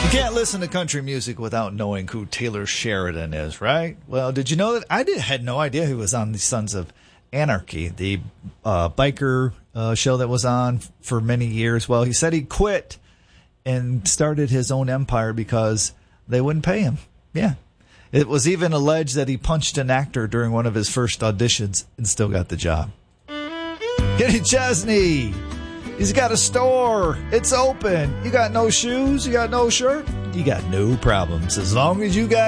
You can't listen to country music without knowing who Taylor Sheridan is, right? Well, did you know that? I had no idea he was on the Sons of Anarchy, the biker show that was on for many years. Well, he said he quit and started his own empire because they wouldn't pay him. Yeah. It was even alleged that he punched an actor during one of his first auditions and still got the job. Kenny Chesney. He's got a store. It's open. You got no shoes? You got no shirt? You got no problems. As long as you got